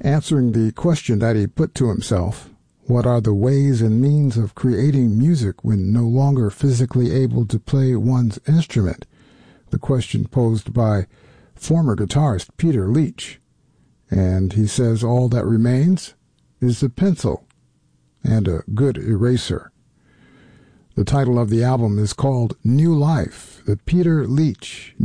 answering the question that he put to himself, what are the ways and means of creating music when no longer physically able to play one's instrument? The question posed by former guitarist Peter Leach. And he says all that remains is a pencil and a good eraser. The title of the album is called New Life, the Peter Leach